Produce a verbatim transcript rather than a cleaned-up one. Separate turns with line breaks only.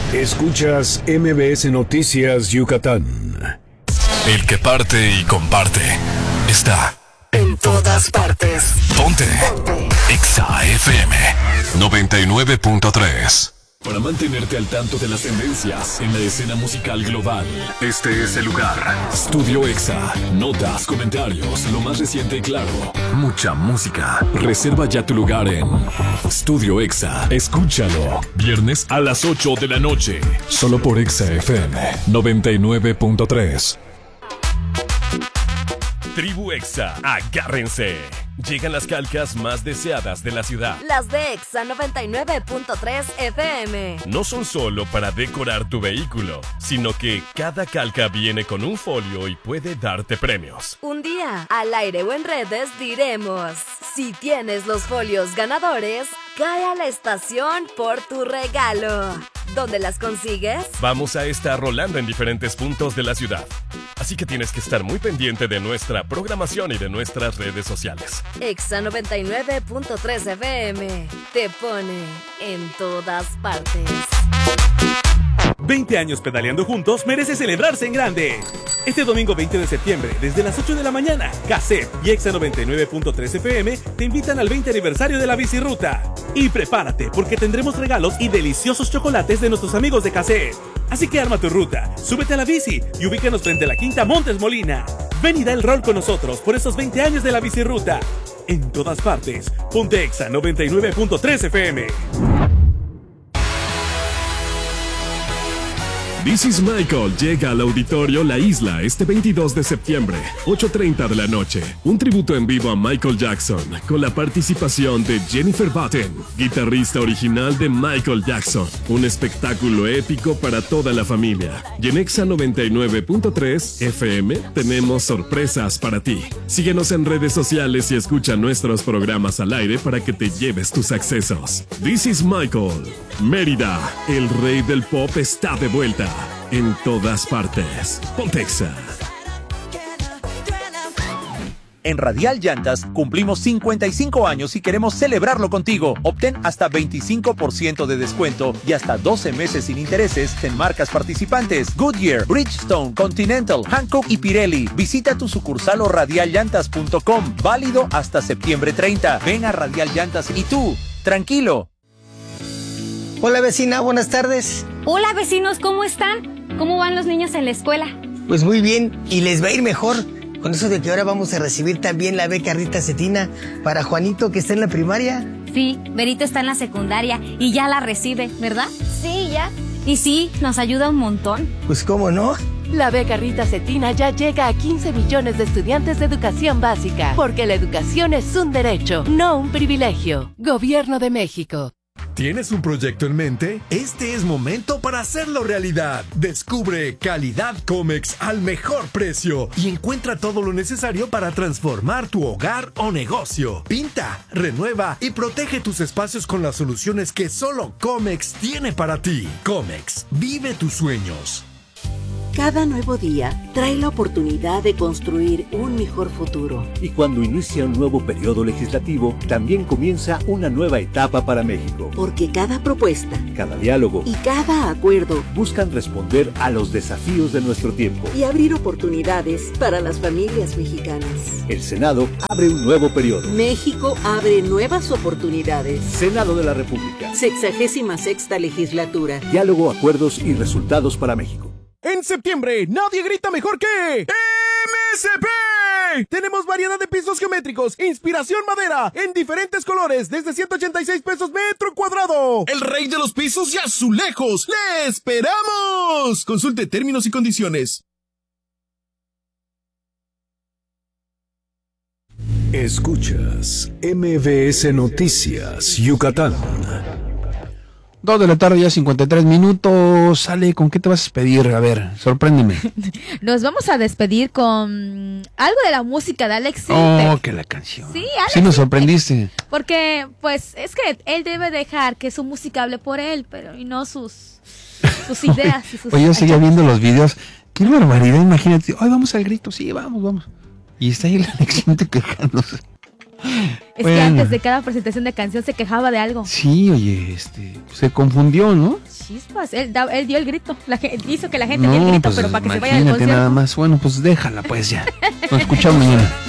Escuchas M B S Noticias Yucatán.
El que parte y comparte está en todas partes. Ponte, Ponte. Exa F M noventa y nueve punto tres. Para mantenerte al tanto de las tendencias en la escena musical global, este es el lugar. Studio Exa. Notas, comentarios, lo más reciente y claro. Mucha música. Reserva ya tu lugar en Studio Exa. Escúchalo. Viernes a las ocho de la noche. Solo por Exa F M noventa y nueve punto tres. Tribu Exa, agárrense. Llegan las calcas más deseadas de la ciudad.
Las de Exa noventa y nueve punto tres F M.
No son solo para decorar tu vehículo, sino que cada calca viene con un folio y puede darte premios.
Un día, al aire o en redes diremos, si tienes los folios ganadores, cae a la estación por tu regalo. ¿Dónde las consigues?
Vamos a estar rolando en diferentes puntos de la ciudad. Así que tienes que estar muy pendiente de nuestra programación y de nuestras redes sociales.
Exa noventa y nueve punto tres F M te pone en todas partes.
veinte años pedaleando juntos merece celebrarse en grande. Este domingo veinte de septiembre, desde las ocho de la mañana, Cassette y Exa noventa y nueve punto tres F M te invitan al veinte aniversario de la Bicirruta. Y prepárate, porque tendremos regalos y deliciosos chocolates de nuestros amigos de Cassette. Así que arma tu ruta, súbete a la bici y ubícanos frente a la Quinta Montes Molina. Ven y da el rol con nosotros por esos veinte años de la Bicirruta. En todas partes, ponte Exa noventa y nueve punto tres F M.
This is Michael llega al auditorio La Isla este veintidós de septiembre, ocho treinta de la noche. Un tributo en vivo a Michael Jackson, con la participación de Jennifer Batten, guitarrista original de Michael Jackson. Un espectáculo épico para toda la familia. Y en Exa noventa y nueve punto tres F M tenemos sorpresas para ti. Síguenos en redes sociales y escucha nuestros programas al aire para que te lleves tus accesos. This is Michael. Mérida, el rey del pop está de vuelta. En todas partes. Ponte Exa.
En Radial Llantas cumplimos cincuenta y cinco años y queremos celebrarlo contigo. Obtén hasta veinticinco por ciento de descuento y hasta doce meses sin intereses en marcas participantes: Goodyear, Bridgestone, Continental, Hankook y Pirelli. Visita tu sucursal o radial llantas punto com. Válido hasta septiembre treinta. Ven a Radial Llantas y tú, tranquilo.
Hola vecina, buenas tardes.
Hola vecinos, ¿cómo están? ¿Cómo van los niños en la escuela?
Pues muy bien, y les va a ir mejor con eso de que ahora vamos a recibir también la beca Rita Cetina para Juanito, que está en la primaria.
Sí, Berito está en la secundaria y ya la recibe, ¿verdad?
Sí, ya.
Y sí, nos ayuda un montón.
Pues cómo no.
La beca Rita Cetina ya llega a quince millones de estudiantes de educación básica, porque la educación es un derecho, no un privilegio. Gobierno de México.
¿Tienes un proyecto en mente? Este es momento para hacerlo realidad. Descubre Calidad Comex al mejor precio y encuentra todo lo necesario para transformar tu hogar o negocio. Pinta, renueva y protege tus espacios con las soluciones que solo Comex tiene para ti. Comex, vive tus sueños.
Cada nuevo día trae la oportunidad de construir un mejor futuro.
Y cuando inicia un nuevo periodo legislativo, también comienza una nueva etapa para México.
Porque cada propuesta,
cada diálogo
y cada acuerdo
buscan responder a los desafíos de nuestro tiempo
y abrir oportunidades para las familias mexicanas.
El Senado abre un nuevo periodo.
México abre nuevas oportunidades.
Senado de la República.
Sexagésima sexta legislatura.
Diálogo, acuerdos y resultados para México.
En septiembre, nadie grita mejor que M S P. Tenemos variedad de pisos geométricos, inspiración madera, en diferentes colores, desde ciento ochenta y seis pesos metro cuadrado.
El rey de los pisos y azulejos. ¡Le esperamos! Consulte términos y condiciones.
Escuchas M B S Noticias Yucatán.
Dos de la tarde, ya cincuenta y tres minutos. Sale, ¿con qué te vas a despedir? A ver, sorpréndeme.
Nos vamos a despedir con algo de la música de Alex
Oh,
Intec.
que la canción.
Sí, Alex
Sí, nos
Intec.
sorprendiste.
Porque, pues, es que él debe dejar que su música hable por él, pero y no sus, sus ideas y sus...
Oye, yo seguía viendo los videos. Qué barbaridad, imagínate. Hoy vamos al grito, sí, vamos, vamos. Y está ahí el Alex Intec quejándose.
Es
Bueno.
que antes de cada presentación de canción se quejaba de algo.
Sí, oye, este, se confundió, ¿no?
Sí. chispas. Él, da, él dio el grito. La, hizo que la gente
no,
diera el grito,
pues,
pero para que se vaya al
imagínate
concierto.
nada más. Bueno, pues déjala, pues ya. Nos escuchamos mañana.